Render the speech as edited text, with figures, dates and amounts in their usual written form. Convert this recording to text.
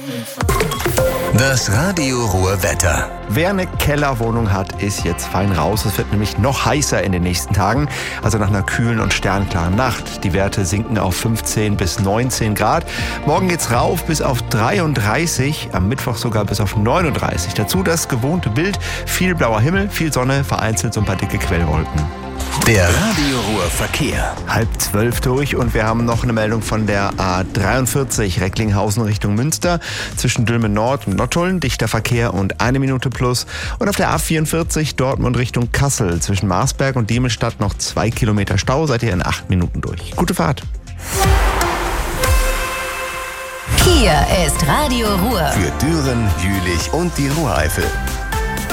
Das Radio Ruhr Wetter. Wer eine Kellerwohnung hat, ist jetzt fein raus. Es wird nämlich noch heißer in den nächsten Tagen. Also nach einer kühlen und sternklaren Nacht. Die Werte sinken auf 15 bis 19 Grad. Morgen geht's rauf bis auf 33, am Mittwoch sogar bis auf 39. Dazu das gewohnte Bild. Viel blauer Himmel, viel Sonne, vereinzelt so ein paar dicke Quellwolken. Der Radio Ruhr Verkehr. 11:30 durch und wir haben noch eine Meldung von der A43 Recklinghausen Richtung Münster. Zwischen Dülmen Nord und Nottuln dichter Verkehr und 1 Minute plus. Und auf der A44 Dortmund Richtung Kassel. Zwischen Marsberg und Diemelstadt noch 2 Kilometer Stau. Seid ihr in 8 Minuten durch. Gute Fahrt. Hier ist Radio Ruhr. Für Düren, Jülich und die Ruhreifel.